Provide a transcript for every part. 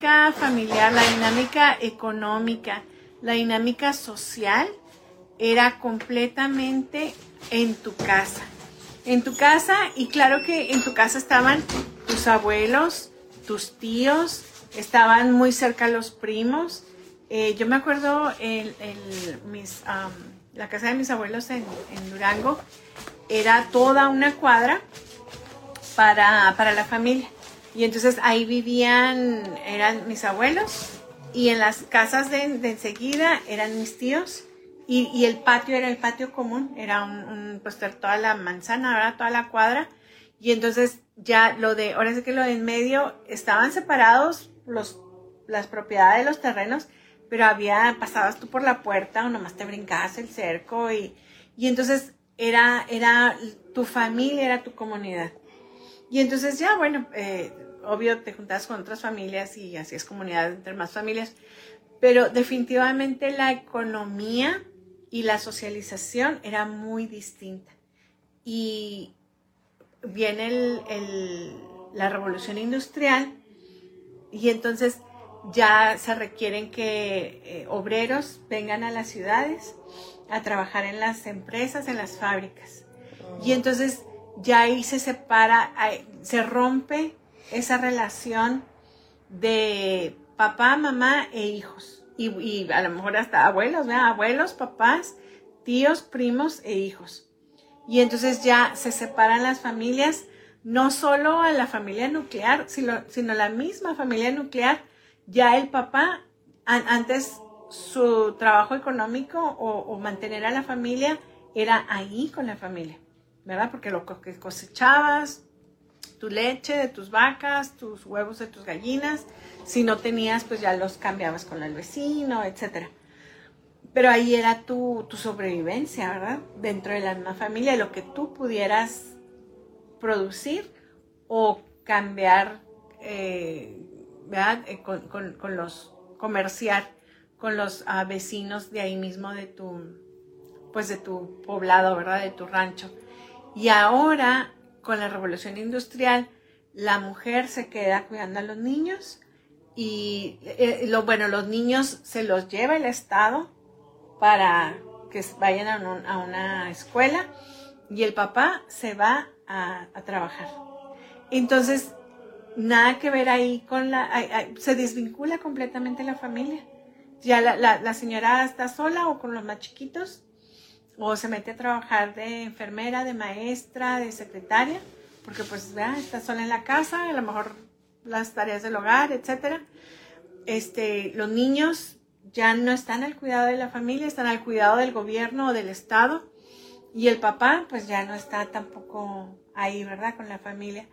dinámica familiar, la dinámica económica, la dinámica social era completamente en tu casa. En tu casa, y claro que en tu casa estaban tus abuelos, tus tíos, estaban muy cerca los primos. Yo me acuerdo la casa de mis abuelos en Durango, era toda una cuadra para la familia. Y entonces ahí eran mis abuelos, y en las casas de enseguida eran mis tíos, y el patio era el patio común, era pues toda la manzana, ¿verdad? Toda la cuadra. Y entonces ya ahora sí que lo de en medio, estaban separados las propiedades de los terrenos, pero pasabas tú por la puerta o nomás te brincabas el cerco, y entonces era tu familia, era tu comunidad. Y entonces ya, bueno, obvio te juntabas con otras familias y así es comunidad entre más familias, pero definitivamente la economía y la socialización era muy distinta. Y viene la revolución industrial, y entonces ya se requieren que obreros vengan a las ciudades a trabajar en las empresas, en las fábricas. Y entonces ya ahí se separa, se rompe esa relación de papá, mamá e hijos. Y a lo mejor hasta abuelos, ¿verdad? Abuelos, papás, tíos, primos e hijos. Y entonces ya se separan las familias, no solo a la familia nuclear, sino la misma familia nuclear. Ya el papá, antes su trabajo económico o mantener a la familia era ahí con la familia, ¿verdad? Porque lo que cosechabas, tu leche de tus vacas, tus huevos de tus gallinas, si no tenías, pues ya los cambiabas con el vecino, etcétera. Pero ahí era tu sobrevivencia, ¿verdad? Dentro de la misma familia, lo que tú pudieras producir o cambiar, ¿verdad? Comerciar con los vecinos de ahí mismo de tu poblado, ¿verdad? De tu rancho. Y ahora, con la revolución industrial, la mujer se queda cuidando a los niños, y los niños se los lleva el Estado para que vayan a una escuela, y el papá se va a trabajar. Entonces, nada que ver ahí se desvincula completamente la familia. Ya la señora está sola o con los más chiquitos, o se mete a trabajar de enfermera, de maestra, de secretaria, porque pues está sola en la casa, a lo mejor las tareas del hogar, etcétera. Los niños ya no están al cuidado de la familia, están al cuidado del gobierno o del Estado, y el papá pues ya no está tampoco ahí, ¿verdad? Con la familia.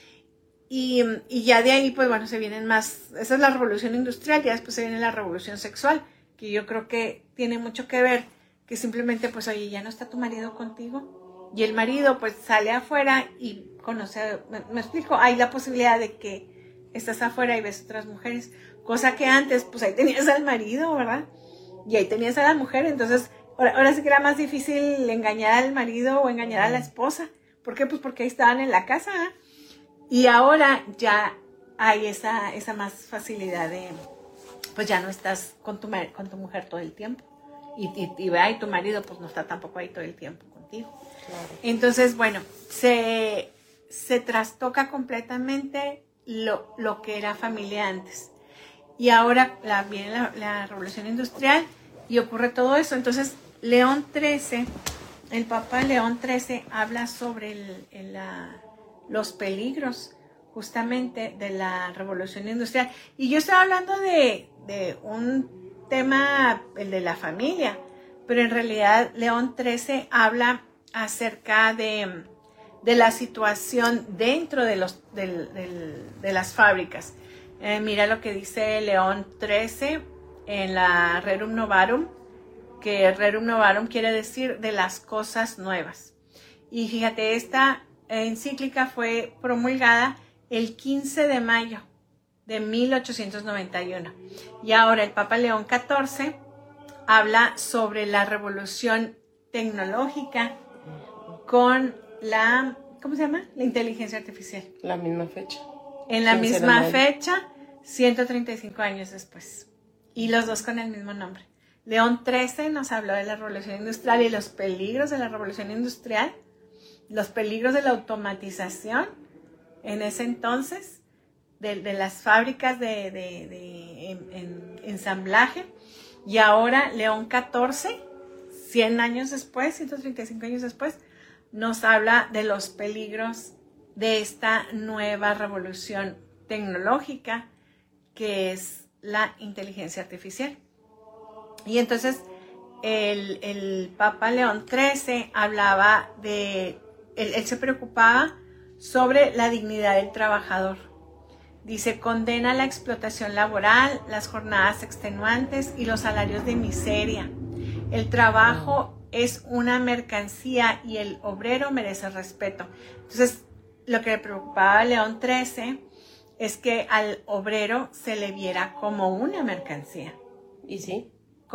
Y ya de ahí, pues bueno, se vienen más, esa es la revolución industrial, ya después se viene la revolución sexual, que yo creo que tiene mucho que ver, que simplemente pues oye, ya no está tu marido contigo, y el marido pues sale afuera y conoce, me explico, hay la posibilidad de que estás afuera y ves otras mujeres, cosa que antes pues ahí tenías al marido, ¿verdad? Y ahí tenías a la mujer, entonces ahora sí que era más difícil engañar al marido o engañar a la esposa. ¿Por qué? Pues porque ahí estaban en la casa, ¿eh? Y ahora ya hay esa más facilidad de, pues ya no estás con tu mujer todo el tiempo. Y tu marido pues no está tampoco ahí todo el tiempo contigo. Claro. Entonces, bueno, se trastoca completamente lo que era familia antes. Y ahora viene la revolución industrial y ocurre todo eso. Entonces, León XIII, el Papa León XIII habla sobre los peligros justamente de la revolución industrial. Y yo estoy hablando de un tema, el de la familia, pero en realidad León XIII habla acerca de la situación dentro de las fábricas. Mira lo que dice León XIII en la Rerum Novarum, que Rerum Novarum quiere decir de las cosas nuevas. Y fíjate, esta encíclica fue promulgada el 15 de mayo de 1891. Y ahora el Papa León XIV habla sobre la revolución tecnológica con ¿cómo se llama? La inteligencia artificial. La misma fecha. En la misma fecha 135 años después. Y los dos con el mismo nombre. León XIII nos habló de la revolución industrial y los peligros de la revolución industrial, los peligros de la automatización en ese entonces, de las fábricas de ensamblaje. Y ahora León XIV, 100 años después, 135 años después, nos habla de los peligros de esta nueva revolución tecnológica que es la inteligencia artificial. Y entonces el Papa León XIII hablaba él se preocupaba sobre la dignidad del trabajador. Dice, condena la explotación laboral, las jornadas extenuantes y los salarios de miseria. El trabajo es una mercancía y el obrero merece respeto. Entonces, lo que le preocupaba a León XIII es que al obrero se le viera como una mercancía. ¿Y sí?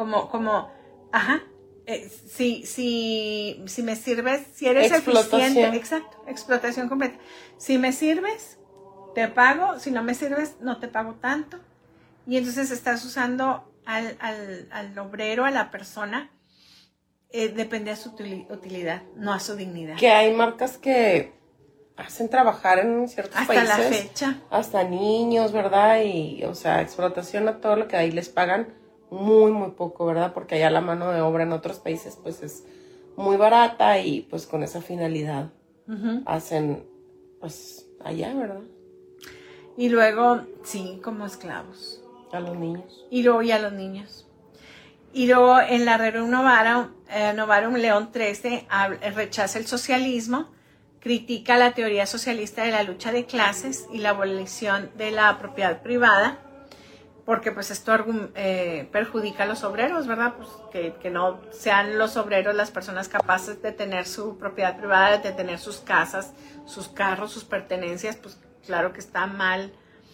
Si me sirves, si eres eficiente, exacto, explotación completa. Si me sirves, te pago, si no me sirves, no te pago tanto. Y entonces estás usando al obrero, a la persona, depende de su utilidad, no a su dignidad. Que hay marcas que hacen trabajar en ciertos países. Hasta la fecha. Hasta niños, ¿verdad? Y, o sea, explotación a todo lo que ahí les pagan muy, muy poco, ¿verdad? Porque allá la mano de obra en otros países, pues, es muy barata y, pues, con esa finalidad hacen, pues, allá, ¿verdad? Y luego, sí, como esclavos. A los niños. Y luego, y a los niños. Y luego, en la Rerum Novarum, León XIII rechaza el socialismo, critica la teoría socialista de la lucha de clases y la abolición de la propiedad privada, porque pues esto perjudica a los obreros, ¿verdad? Pues que no sean los obreros las personas capaces de tener su propiedad privada, de tener sus casas, sus carros, sus pertenencias. Pues claro que está mal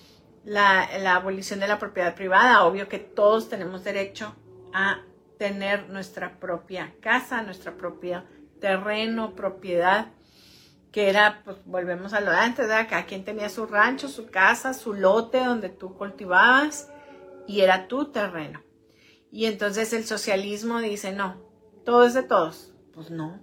la abolición de la propiedad privada. Obvio que todos tenemos derecho a tener nuestra propia casa, nuestra propia terreno, propiedad, que era, pues volvemos a lo de antes, ¿verdad? Cada quien tenía su rancho, su casa, su lote donde tú cultivabas y era tu terreno. Y entonces el socialismo dice, no, todo es de todos. Pues no.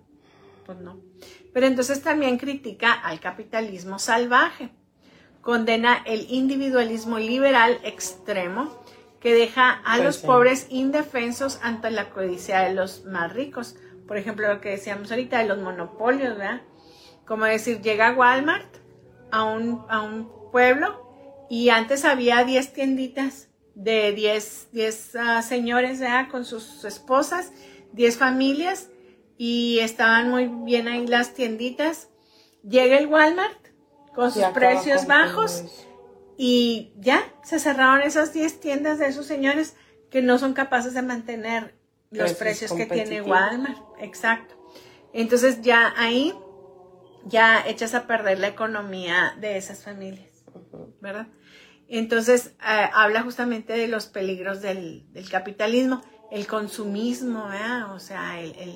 Pero entonces también critica al capitalismo salvaje. Condena el individualismo liberal extremo que deja a los pobres indefensos ante la codicia de los más ricos. Por ejemplo, lo que decíamos ahorita de los monopolios, ¿verdad? Como decir, llega Walmart a un pueblo y antes había 10 tienditas de 10 señores, ¿verdad? Con sus esposas, 10 familias, y estaban muy bien ahí las tienditas. Llega el Walmart con sus precios bajos y ya se cerraron esas 10 tiendas de esos señores que no son capaces de mantener los precios que tiene Walmart. Exacto. Entonces ya ahí ya echas a perder la economía de esas familias, ¿verdad? Entonces habla justamente de los peligros del capitalismo, el consumismo, ¿verdad? O sea,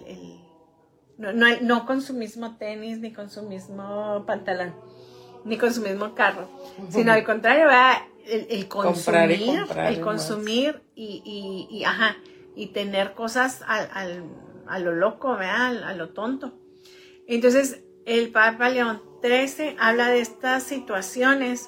no consumismo tenis, ni consumismo pantalón, ni consumismo carro, sino al contrario, ¿verdad? El consumir y tener cosas a lo loco, ¿verdad? A lo tonto. Entonces, el Papa León XIII habla de estas situaciones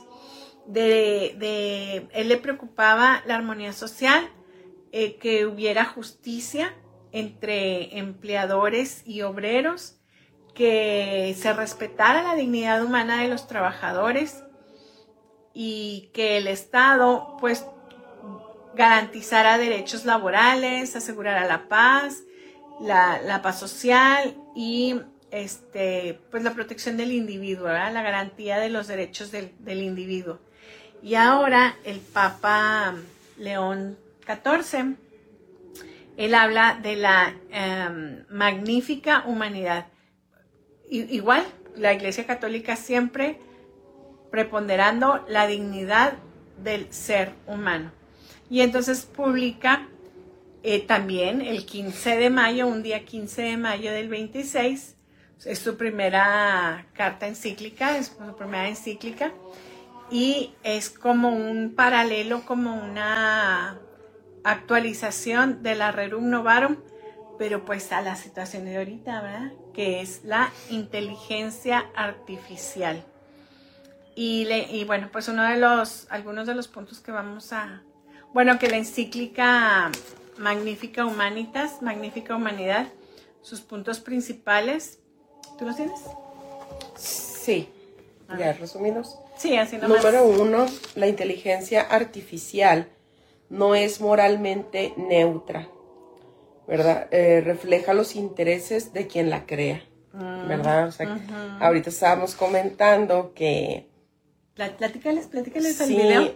él le preocupaba la armonía social, que hubiera justicia entre empleadores y obreros, que se respetara la dignidad humana de los trabajadores y que el Estado pues garantizara derechos laborales, asegurara la paz, la paz social y pues la protección del individuo, ¿verdad? La garantía de los derechos del individuo. Y ahora el Papa León XIV, él habla de la magnífica humanidad. Igual, la Iglesia Católica siempre preponderando la dignidad del ser humano. Y entonces publica también el 15 de mayo, un día 15 de mayo del 26, es su primera carta encíclica, es su primera encíclica, y es como un paralelo, como una actualización de la Rerum Novarum, pero pues a la situación de ahorita, ¿verdad? Que es la inteligencia artificial. Y bueno, pues algunos de los puntos que vamos a, bueno, que la encíclica Magnifica Humanitas, Magnífica Humanidad, sus puntos principales, ¿tú los tienes? Sí, ya resumidos. Sí, así nomás. Número 1, la inteligencia artificial no es moralmente neutra, ¿verdad? Refleja los intereses de quien la crea, ¿verdad? O sea, ahorita estábamos comentando que... Platícales al sí, video.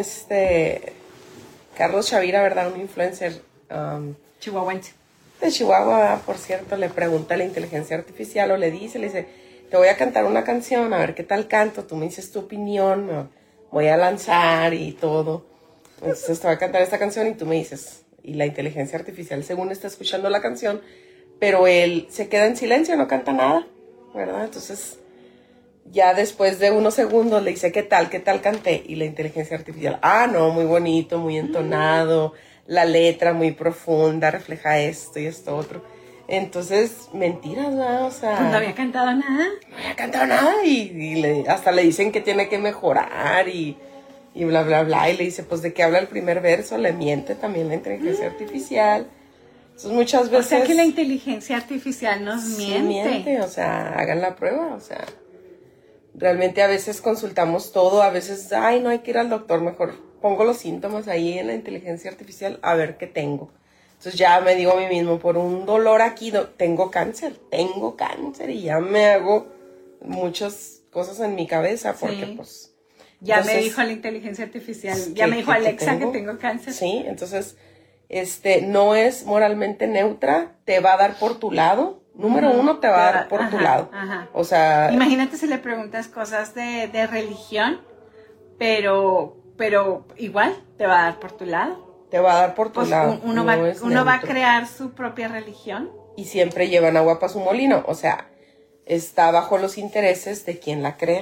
Carlos Chavira, ¿verdad? Un influencer Chihuahuense. de Chihuahua, por cierto, le pregunta a la inteligencia artificial o le dice, te voy a cantar una canción, a ver qué tal canto, tú me dices tu opinión, me voy a lanzar y todo. Entonces te voy a cantar esta canción y tú me dices, y la inteligencia artificial según está escuchando la canción, pero él se queda en silencio, no canta nada, ¿verdad? Entonces ya después de unos segundos le dice, ¿qué tal canté? Y la inteligencia artificial, no, muy bonito, muy entonado, la letra muy profunda, refleja esto y esto otro. Entonces, mentiras, ¿no? O sea... No había cantado nada. No había cantado nada y hasta le dicen que tiene que mejorar y bla, bla, bla. Y le dice, pues, ¿de qué habla el primer verso? Le miente también la inteligencia artificial. Entonces, muchas veces... O sea, que la inteligencia artificial nos miente. Miente, o sea, hagan la prueba, o sea... Realmente a veces consultamos todo, a veces, no hay que ir al doctor, mejor pongo los síntomas ahí en la inteligencia artificial a ver qué tengo. Entonces ya me digo a mí mismo, por un dolor aquí, tengo cáncer y ya me hago muchas cosas en mi cabeza porque pues... Ya entonces, me dijo la inteligencia artificial, ya me dijo Alexa que tengo cáncer. Sí, entonces, no es moralmente neutra, te va a dar por tu lado. Número 1, te va a dar por tu lado. O sea... Imagínate si le preguntas cosas de religión, pero igual te va a dar por tu lado. Te va a dar por tu lado. Uno va a crear su propia religión. Y siempre llevan agua para su molino. O sea, está bajo los intereses de quien la crea.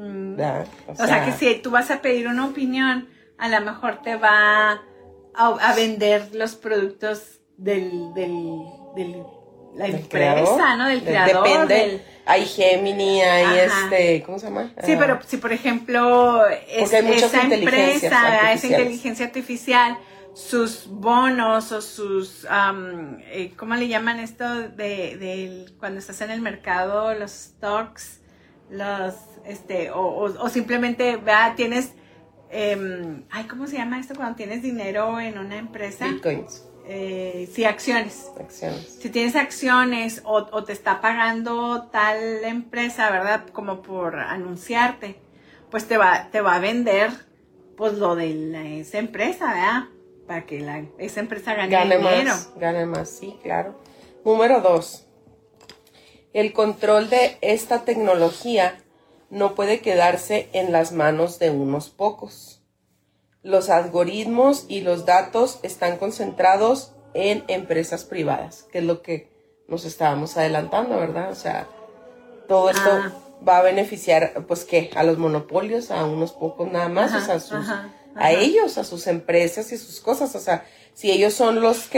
O sea, que si tú vas a pedir una opinión, a lo mejor te va a vender los productos la empresa, creador, ¿no? Del creador. Depende. Hay Gemini, hay ¿cómo se llama? Sí, pero si por ejemplo esa inteligencia artificial, sus bonos o sus, ¿cómo le llaman esto? Cuando estás en el mercado, los stocks, o simplemente, tienes, ¿cómo se llama esto? Cuando tienes dinero en una empresa. Bitcoins. Sí, acciones. Si tienes acciones o te está pagando tal empresa, ¿verdad? Como por anunciarte, pues te va a vender pues lo de esa empresa, ¿verdad? Para que esa empresa gane dinero. Gane más, sí, claro. Número 2. El control de esta tecnología no puede quedarse en las manos de unos pocos. Los algoritmos y los datos están concentrados en empresas privadas, que es lo que nos estábamos adelantando, ¿verdad? O sea, todo esto va a beneficiar, pues, ¿qué? A los monopolios, a unos pocos nada más, o sea, a ellos, a sus empresas y sus cosas. O sea, si ellos son los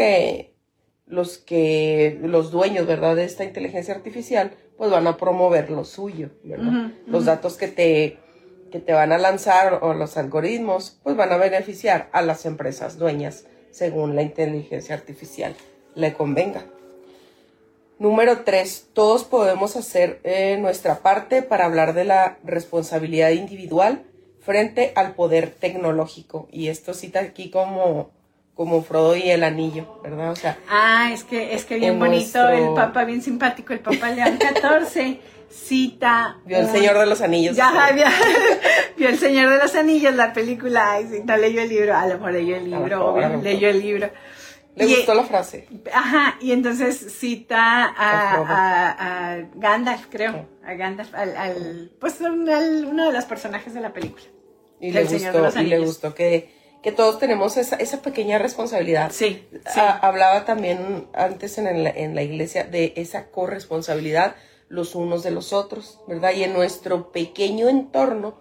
dueños, ¿verdad? De esta inteligencia artificial, pues van a promover lo suyo, ¿verdad? Los datos que te van a lanzar o los algoritmos, pues van a beneficiar a las empresas dueñas según la inteligencia artificial le convenga. Número 3, todos podemos hacer nuestra parte para hablar de la responsabilidad individual frente al poder tecnológico. Y esto cita aquí como Frodo y el anillo, ¿verdad? O sea, es que bien bonito, el Papa, bien simpático, el Papa León XIV. Cita. Vio El Señor de los Anillos. Vio El Señor de los Anillos, la película, no leyó el libro, a lo mejor leyó el libro, leyó el libro. Le gustó la frase. Y entonces cita a Gandalf, creo, a Gandalf, pues uno de los personajes de la película. Y le gustó que todos tenemos esa pequeña responsabilidad. Sí. Hablaba también antes en la iglesia de esa corresponsabilidad los unos de los otros, ¿verdad? Y en nuestro pequeño entorno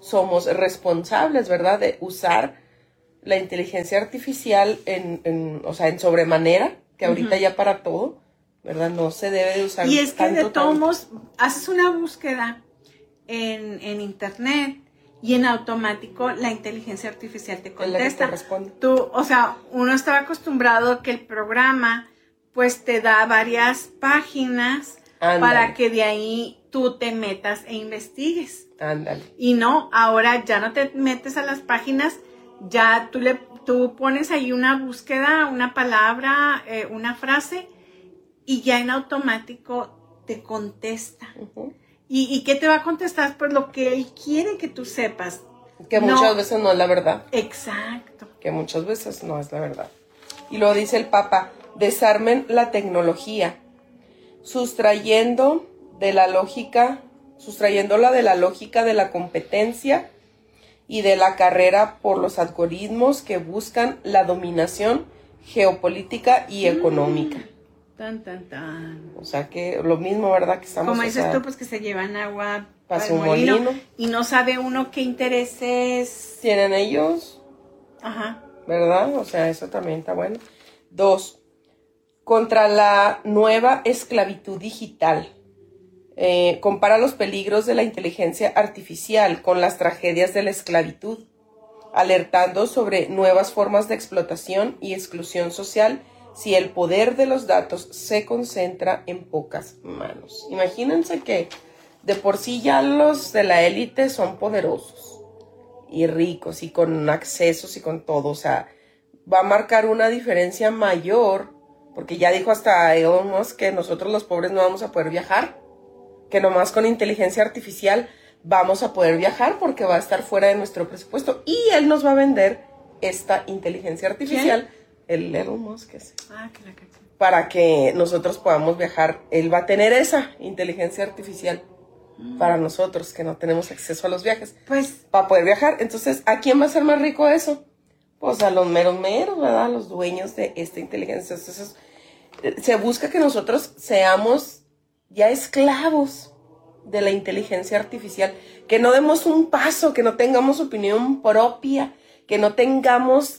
somos responsables, ¿verdad?, de usar la inteligencia artificial en sobremanera, que ahorita ya para todo, ¿verdad? No se debe de usar. Y es que de todos modos, haces una búsqueda en internet y en automático la inteligencia artificial te contesta. Uno estaba acostumbrado a que el programa pues te da varias páginas. Ándale. Para que de ahí tú te metas e investigues. Ándale. Y no, ahora ya no te metes a las páginas, ya tú pones ahí una búsqueda, una palabra, una frase, y ya en automático te contesta. Uh-huh. ¿Y qué te va a contestar? Pues lo que él quiere que tú sepas. Que muchas veces no es la verdad. Exacto. Que muchas veces no es la verdad. Y luego dice el Papa, desarmen la tecnología, sustrayéndola de la lógica de la competencia y de la carrera por los algoritmos que buscan la dominación geopolítica y económica. O sea que lo mismo, ¿verdad? Que estamos, como dices tú, pues que se llevan agua para su molino y no sabe uno qué intereses tienen ellos. Ajá. ¿Verdad? O sea, eso también está bueno. 2. Contra la nueva esclavitud digital. Compara los peligros de la inteligencia artificial con las tragedias de la esclavitud, alertando sobre nuevas formas de explotación y exclusión social si el poder de los datos se concentra en pocas manos. Imagínense que de por sí ya los de la élite son poderosos y ricos y con accesos y con todo. O sea, va a marcar una diferencia mayor, porque ya dijo hasta Elon Musk que nosotros los pobres no vamos a poder viajar, que nomás con inteligencia artificial vamos a poder viajar porque va a estar fuera de nuestro presupuesto y él nos va a vender esta inteligencia artificial. ¿Quién? El Elon Musk ese. Que la caché. Para que nosotros podamos viajar. Él va a tener esa inteligencia artificial para nosotros que no tenemos acceso a los viajes. Pues para poder viajar. Entonces, ¿a quién va a ser más rico eso? Pues a los meros, ¿verdad? Los dueños de esta inteligencia. Entonces, se busca que nosotros seamos ya esclavos de la inteligencia artificial, que no demos un paso, que no tengamos opinión propia, que no tengamos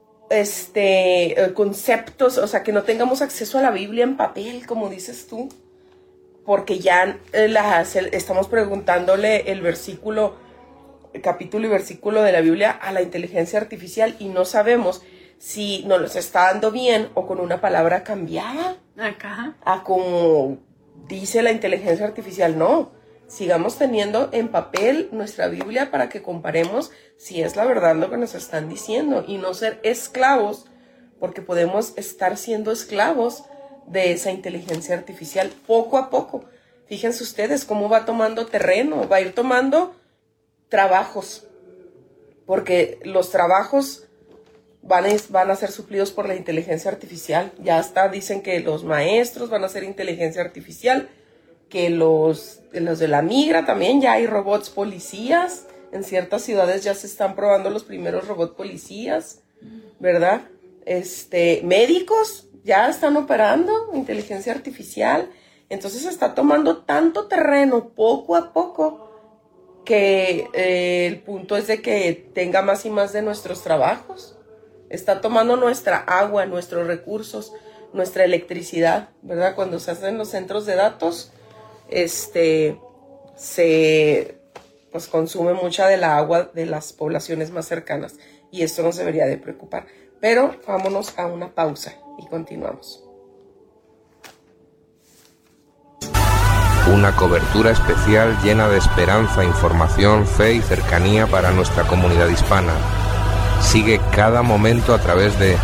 conceptos, o sea, que no tengamos acceso a la Biblia en papel, como dices tú, porque ya estamos preguntándole el capítulo y versículo de la Biblia a la inteligencia artificial y no sabemos si nos los está dando bien o con una palabra cambiada. Acá. A como dice la inteligencia artificial. No, sigamos teniendo en papel nuestra Biblia para que comparemos si es la verdad lo que nos están diciendo y no ser esclavos, porque podemos estar siendo esclavos de esa inteligencia artificial poco a poco. Fíjense ustedes cómo va tomando terreno, va a ir tomando trabajos, porque los trabajos van a ser suplidos por la inteligencia artificial. Ya hasta dicen que los maestros van a ser inteligencia artificial, que los de la migra también, ya hay robots policías. En ciertas ciudades ya se están probando los primeros robots policías, ¿verdad? Médicos ya están operando inteligencia artificial. Entonces está tomando tanto terreno poco a poco que el punto es de que tenga más y más de nuestros trabajos. Está tomando nuestra agua, nuestros recursos, nuestra electricidad, ¿verdad? Cuando se hacen los centros de datos, se consume mucha de la agua de las poblaciones más cercanas y esto nos debería de preocupar. Pero vámonos a una pausa y continuamos. Una cobertura especial llena de esperanza, información, fe y cercanía para nuestra comunidad hispana. Sigue cada momento a través de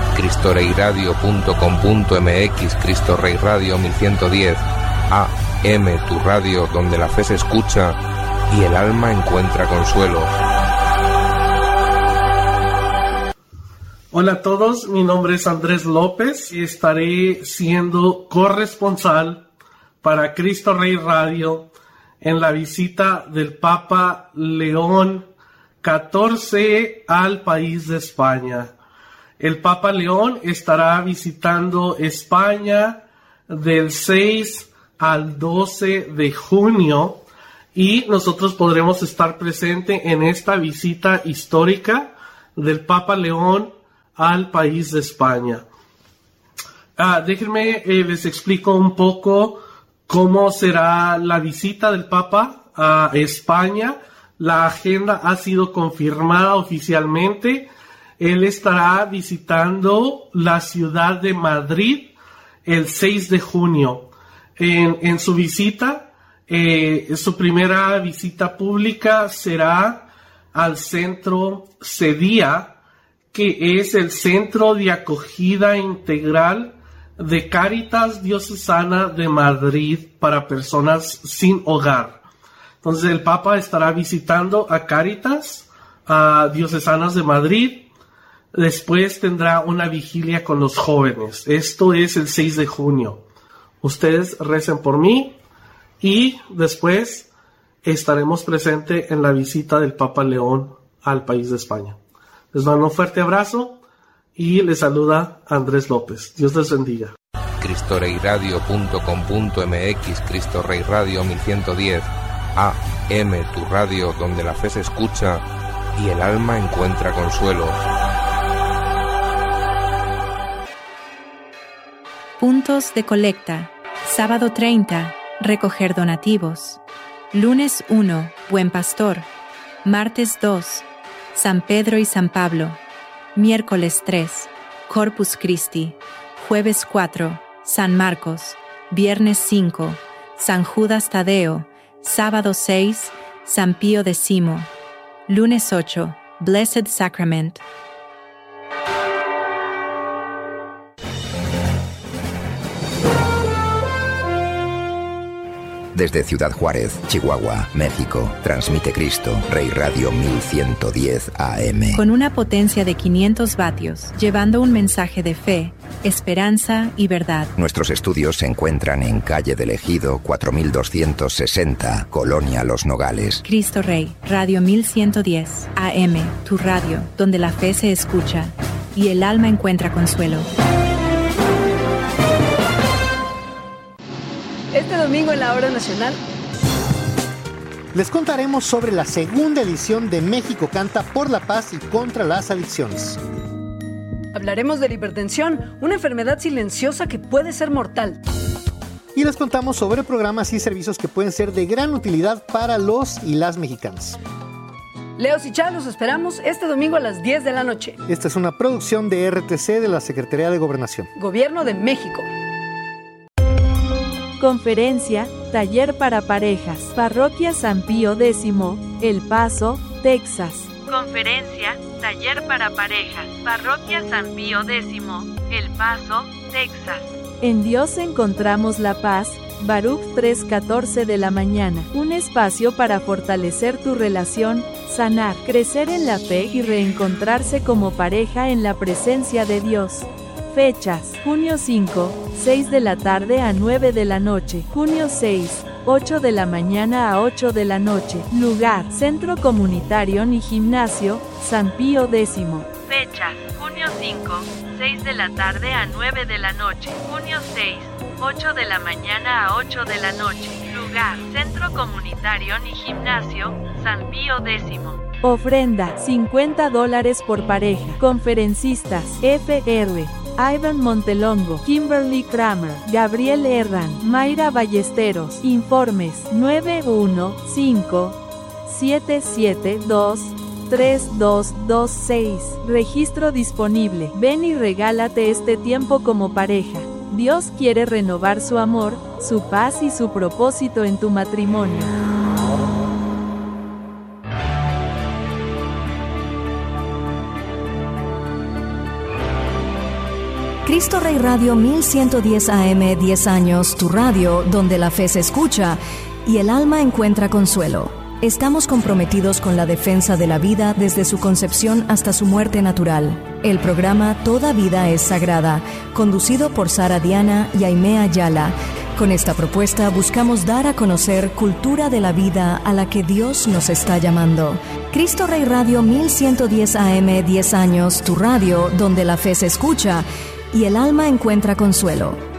cristoreiradio.com.mx, Cristo Rey Radio 1110, AM, tu radio donde la fe se escucha y el alma encuentra consuelo. Hola a todos, mi nombre es Andrés López y estaré siendo corresponsal para Cristo Rey Radio en la visita del Papa León XIV al país de España. El Papa León estará visitando España del 6 al 12 de junio y nosotros podremos estar presentes en esta visita histórica del Papa León al país de España. Déjenme les explico un poco cómo será la visita del Papa a España. La agenda ha sido confirmada oficialmente. Él estará visitando la ciudad de Madrid el 6 de junio. En su visita, su primera visita pública será al centro CEDIA, que es el Centro de Acogida Integral de Cáritas Diocesana de Madrid para personas sin hogar. Entonces el Papa estará visitando a Cáritas Diocesanas de Madrid. Después tendrá una vigilia con los jóvenes. Esto es el 6 de junio. Ustedes recen por mí y después estaremos presentes en la visita del Papa León al país de España. Les mando un fuerte abrazo y les saluda Andrés López. Dios les bendiga. CristoReyRadio.com.mx, Cristo Rey Radio 1110 AM, tu radio donde la fe se escucha y el alma encuentra consuelo. Puntos de colecta. Sábado 30, recoger donativos. Lunes 1, Buen Pastor. Martes 2, San Pedro y San Pablo. Miércoles 3, Corpus Christi. Jueves 4, San Marcos. Viernes 5, San Judas Tadeo. Sábado 6, San Pío X. Lunes 8, Blessed Sacrament. Desde Ciudad Juárez, Chihuahua, México, transmite Cristo Rey Radio 1110 AM. Con una potencia de 500 vatios, llevando un mensaje de fe, esperanza y verdad. Nuestros estudios se encuentran en Calle del Ejido, 4260, Colonia Los Nogales. Cristo Rey, Radio 1110 AM, tu radio, donde la fe se escucha y el alma encuentra consuelo. Este domingo en la Hora Nacional les contaremos sobre la segunda edición de México Canta por la Paz y contra las Adicciones. hablaremos de la hipertensión, una enfermedad silenciosa que puede ser mortal. Y les contamos sobre programas y servicios que pueden ser de gran utilidad para los y las mexicanas. Leos y Chá, los esperamos este domingo a las 10 de la noche. Esta es una producción de RTC de la Secretaría de Gobernación. Gobierno de México. Conferencia, taller para parejas, Parroquia San Pío X, El Paso, Texas. Conferencia, taller para parejas, Parroquia San Pío X, El Paso, Texas. En Dios encontramos la paz, Baruch 3:14 de la mañana. Un espacio para fortalecer tu relación, sanar, crecer en la fe y reencontrarse como pareja en la presencia de Dios. Fechas: junio 5, 6 de la tarde a 9 de la noche. Junio 6, 8 de la mañana a 8 de la noche. Lugar: Centro Comunitario y Gimnasio, San Pío X. Fecha: junio 5, 6 de la tarde a 9 de la noche. Junio 6, 8 de la mañana a 8 de la noche. Lugar: Centro Comunitario y Gimnasio, San Pío X. Ofrenda: $50 por pareja. Conferencistas: Fr. Ivan Montelongo, Kimberly Kramer, Gabriel Herran, Mayra Ballesteros. Informes: 915-772-3226. Registro disponible. Ven y regálate este tiempo como pareja. Dios quiere renovar su amor, su paz y su propósito en tu matrimonio. Cristo Rey Radio 1110 AM, 10 años, tu radio, donde la fe se escucha y el alma encuentra consuelo. Estamos comprometidos con la defensa de la vida desde su concepción hasta su muerte natural. El programa Toda Vida es Sagrada, conducido por Sara Diana y Aimea Ayala. Con esta propuesta buscamos dar a conocer cultura de la vida a la que Dios nos está llamando. Cristo Rey Radio 1110 AM, 10 años, tu radio, donde la fe se escucha y el alma encuentra consuelo.